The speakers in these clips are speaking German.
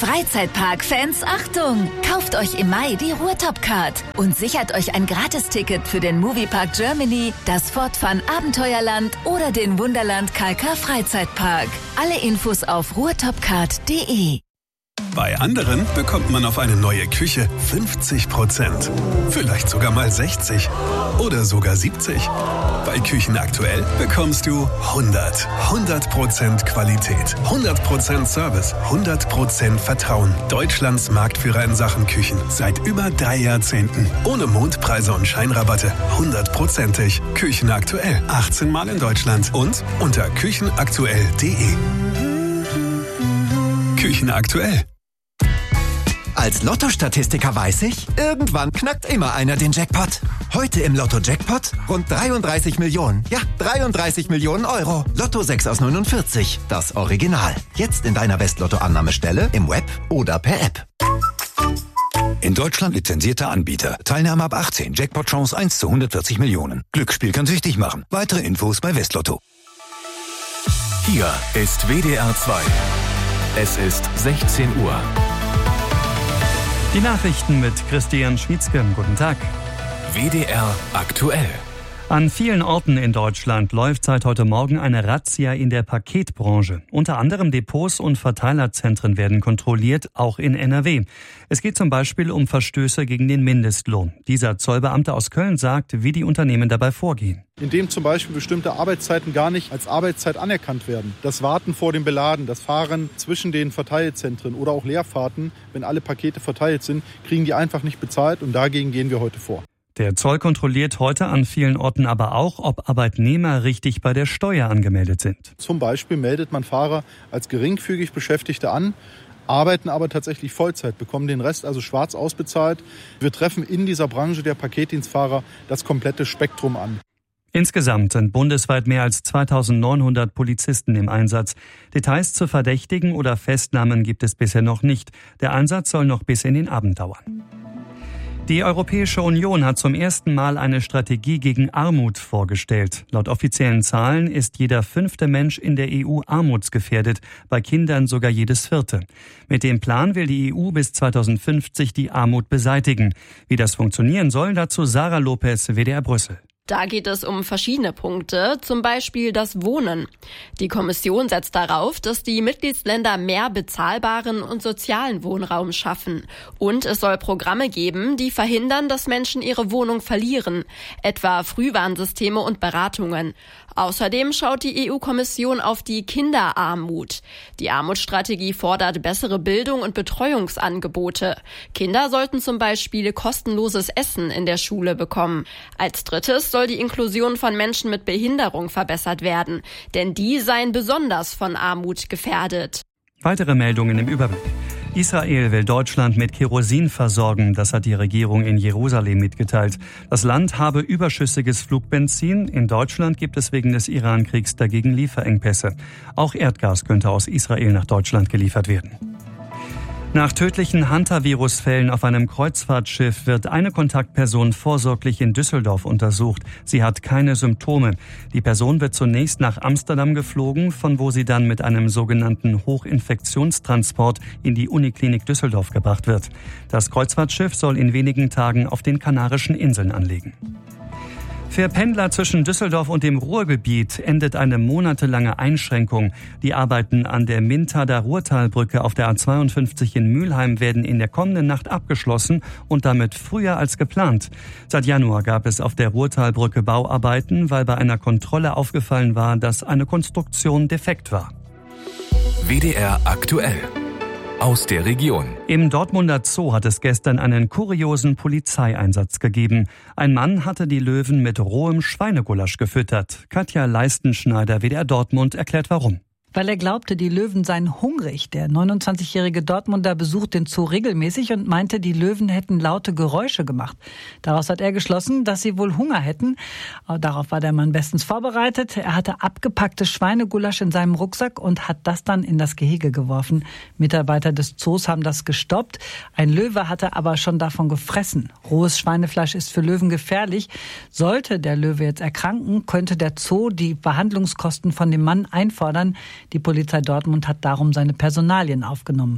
Freizeitpark-Fans, Achtung! Kauft euch im Mai die Ruhrtop-Card und sichert euch ein Gratisticket für den Moviepark Germany, das Fort Fun Abenteuerland oder den Wunderland Kalkar Freizeitpark. Alle Infos auf ruhrtopcard.de. Bei anderen bekommt man auf eine neue Küche 50%. Vielleicht sogar mal 60 oder sogar 70. Bei Küchen aktuell bekommst du 100% Qualität, 100% Service, 100% Vertrauen. Deutschlands Marktführer in Sachen Küchen seit über 3 Jahrzehnten. Ohne Mondpreise und Scheinrabatte. 100%ig. Küchen aktuell. 18 Mal in Deutschland und unter küchenaktuell.de. Küchen aktuell. Als Lotto-Statistiker weiß ich, irgendwann knackt immer einer den Jackpot. Heute im Lotto-Jackpot rund 33 Millionen. Ja, 33 Millionen Euro. Lotto 6 aus 49, das Original. Jetzt in deiner West-Lotto-Annahmestelle, im Web oder per App. In Deutschland lizenzierter Anbieter. Teilnahme ab 18. Jackpot-Chance 1 zu 140 Millionen. Glücksspiel kann süchtig machen. Weitere Infos bei Westlotto. Hier ist WDR 2. Es ist 16 Uhr. Die Nachrichten mit Christian Schmietzke. Guten Tag. WDR aktuell. An vielen Orten in Deutschland läuft seit heute Morgen eine Razzia in der Paketbranche. Unter anderem Depots und Verteilerzentren werden kontrolliert, auch in NRW. Es geht zum Beispiel um Verstöße gegen den Mindestlohn. Dieser Zollbeamte aus Köln sagt, wie die Unternehmen dabei vorgehen. Indem zum Beispiel bestimmte Arbeitszeiten gar nicht als Arbeitszeit anerkannt werden. Das Warten vor dem Beladen, das Fahren zwischen den Verteilzentren oder auch Leerfahrten, wenn alle Pakete verteilt sind, kriegen die einfach nicht bezahlt und dagegen gehen wir heute vor. Der Zoll kontrolliert heute an vielen Orten aber auch, ob Arbeitnehmer richtig bei der Steuer angemeldet sind. Zum Beispiel meldet man Fahrer als geringfügig Beschäftigte an, arbeiten aber tatsächlich Vollzeit, bekommen den Rest also schwarz ausbezahlt. Wir treffen in dieser Branche der Paketdienstfahrer das komplette Spektrum an. Insgesamt sind bundesweit mehr als 2.900 Polizisten im Einsatz. Details zu Verdächtigen oder Festnahmen gibt es bisher noch nicht. Der Einsatz soll noch bis in den Abend dauern. Die Europäische Union hat zum ersten Mal eine Strategie gegen Armut vorgestellt. Laut offiziellen Zahlen ist jeder 5. Mensch in der EU armutsgefährdet, bei Kindern sogar jedes 4. Mit dem Plan will die EU bis 2050 die Armut beseitigen. Wie das funktionieren soll, dazu Sarah Lopez, WDR Brüssel. Da geht es um verschiedene Punkte, zum Beispiel das Wohnen. Die Kommission setzt darauf, dass die Mitgliedsländer mehr bezahlbaren und sozialen Wohnraum schaffen. Und es soll Programme geben, die verhindern, dass Menschen ihre Wohnung verlieren, etwa Frühwarnsysteme und Beratungen. Außerdem schaut die EU-Kommission auf die Kinderarmut. Die Armutsstrategie fordert bessere Bildung und Betreuungsangebote. Kinder sollten zum Beispiel kostenloses Essen in der Schule bekommen. Als drittes soll die Inklusion von Menschen mit Behinderung verbessert werden, denn die seien besonders von Armut gefährdet. Weitere Meldungen im Überblick. Israel will Deutschland mit Kerosin versorgen, das hat die Regierung in Jerusalem mitgeteilt. Das Land habe überschüssiges Flugbenzin. In Deutschland gibt es wegen des Iran-Kriegs dagegen Lieferengpässe. Auch Erdgas könnte aus Israel nach Deutschland geliefert werden. Nach tödlichen Hantavirus-Fällen auf einem Kreuzfahrtschiff wird eine Kontaktperson vorsorglich in Düsseldorf untersucht. Sie hat keine Symptome. Die Person wird zunächst nach Amsterdam geflogen, von wo sie dann mit einem sogenannten Hochinfektionstransport in die Uniklinik Düsseldorf gebracht wird. Das Kreuzfahrtschiff soll in wenigen Tagen auf den Kanarischen Inseln anlegen. Für Pendler zwischen Düsseldorf und dem Ruhrgebiet endet eine monatelange Einschränkung. Die Arbeiten an der Mintader Ruhrtalbrücke auf der A52 in Mülheim werden in der kommenden Nacht abgeschlossen und damit früher als geplant. Seit Januar gab es auf der Ruhrtalbrücke Bauarbeiten, weil bei einer Kontrolle aufgefallen war, dass eine Konstruktion defekt war. WDR aktuell. Aus der Region. Im Dortmunder Zoo hat es gestern einen kuriosen Polizeieinsatz gegeben. Ein Mann hatte die Löwen mit rohem Schweinegulasch gefüttert. Katja Leistenschneider, WDR Dortmund, erklärt warum. Weil er glaubte, die Löwen seien hungrig. Der 29-jährige Dortmunder besucht den Zoo regelmäßig und meinte, die Löwen hätten laute Geräusche gemacht. Daraus hat er geschlossen, dass sie wohl Hunger hätten. Darauf war der Mann bestens vorbereitet. Er hatte abgepacktes Schweinegulasch in seinem Rucksack und hat das dann in das Gehege geworfen. Mitarbeiter des Zoos haben das gestoppt. Ein Löwe hatte aber schon davon gefressen. Rohes Schweinefleisch ist für Löwen gefährlich. Sollte der Löwe jetzt erkranken, könnte der Zoo die Behandlungskosten von dem Mann einfordern. Die Polizei Dortmund hat darum seine Personalien aufgenommen.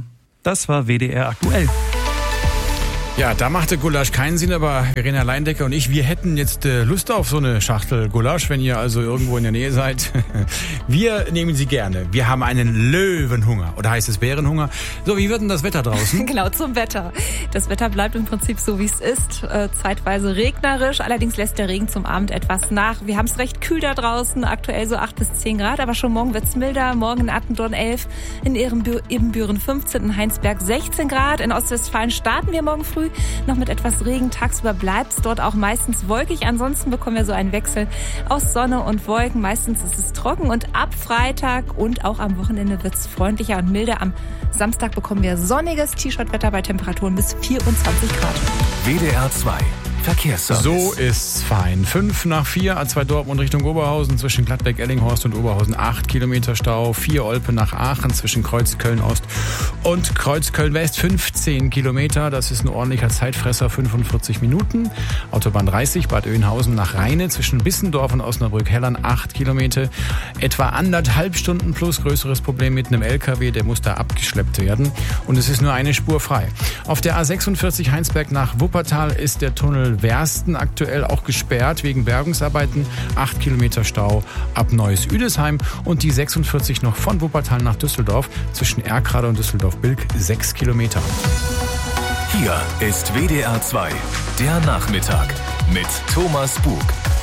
Das war WDR aktuell. Ja, da machte Gulasch keinen Sinn, aber Verena Leindecker und ich, wir hätten jetzt Lust auf so eine Schachtel Gulasch, wenn ihr also irgendwo in der Nähe seid. Wir nehmen sie gerne. Wir haben einen Löwenhunger. Oder heißt es Bärenhunger? So, wie wird denn das Wetter draußen? Genau, zum Wetter. Das Wetter bleibt im Prinzip so, wie es ist. Zeitweise regnerisch. Allerdings lässt der Regen zum Abend etwas nach. Wir haben es recht kühl da draußen. Aktuell so 8 bis 10 Grad. Aber schon morgen wird's milder. Morgen in Attendorn 11, in Ibbenbüren 15, in Heinsberg 16 Grad. In Ostwestfalen starten wir morgen früh noch mit etwas Regen. Tagsüber bleibt es dort auch meistens wolkig. Ansonsten bekommen wir so einen Wechsel aus Sonne und Wolken. Meistens ist es trocken und ab Freitag und auch am Wochenende wird es freundlicher und milder. Am Samstag bekommen wir sonniges T-Shirt-Wetter bei Temperaturen bis 24 Grad. WDR 2 Verkehrsservice. So ist's fein. 5:04, A2 Dortmund Richtung Oberhausen, zwischen Gladbeck, Ellinghorst und Oberhausen 8 Kilometer Stau. 4 Olpe nach Aachen, zwischen Kreuzköln Ost und Kreuzköln West 15 Kilometer. Das ist ein ordentlicher Zeitfresser, 45 Minuten. Autobahn 30, Bad Oeynhausen nach Rheine, zwischen Bissendorf und Osnabrück-Hellern 8 Kilometer. Etwa 1,5 Stunden plus, größeres Problem mit einem LKW, der muss da abgeschleppt werden. Und es ist nur eine Spur frei. Auf der A46 Heinsberg nach Wuppertal ist der Tunnel Wersten aktuell auch gesperrt wegen Bergungsarbeiten. 8 Kilometer Stau ab Neuss-Üdesheim und die 46 noch von Wuppertal nach Düsseldorf zwischen Erkrade und Düsseldorf-Bilk 6 Kilometer. Hier ist WDR 2, der Nachmittag mit Thomas Bug.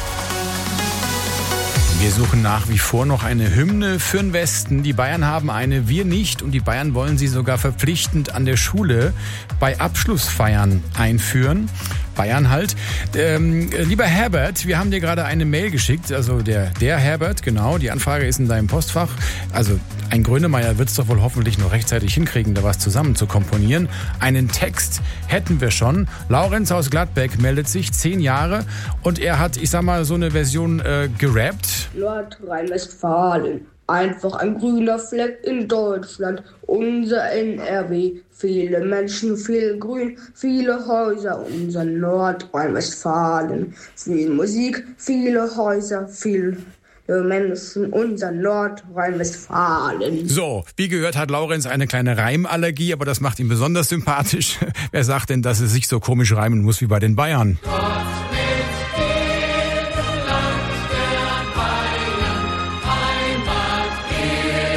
Wir suchen nach wie vor noch eine Hymne für den Westen. Die Bayern haben eine, wir nicht. Und die Bayern wollen sie sogar verpflichtend an der Schule bei Abschlussfeiern einführen. Bayern halt. Lieber Herbert, wir haben dir gerade eine Mail geschickt. Also der Herbert, genau. Die Anfrage ist in deinem Postfach. Also ein Grönemeyer wird es doch wohl hoffentlich noch rechtzeitig hinkriegen, da was zusammen zu komponieren. Einen Text hätten wir schon. Laurenz aus Gladbeck meldet sich, 10 Jahre. Und er hat, ich sag mal, so eine Version gerappt. Nordrhein-Westfalen, einfach ein grüner Fleck in Deutschland, unser NRW. Viele Menschen, viel Grün, viele Häuser, unser Nordrhein-Westfalen. Viel Musik, viele Häuser, viele Menschen, unser Nordrhein-Westfalen. So, wie gehört hat Laurenz eine kleine Reimallergie, aber das macht ihn besonders sympathisch. Wer sagt denn, dass es sich so komisch reimen muss wie bei den Bayern?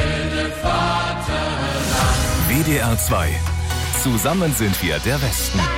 WDR 2. Zusammen sind wir der Westen.